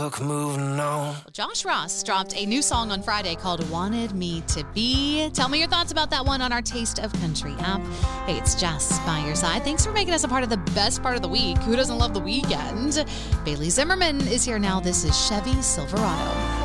book moving on. Josh Ross dropped a new song on Friday called Wanted Me to Be. Tell me your thoughts about that one on our Taste of Country app. Hey, it's Jess by your side. Thanks for making us a part of the best part of the week. Who doesn't love the weekend? Bailey Zimmerman is here now. This is Chevy Silverado.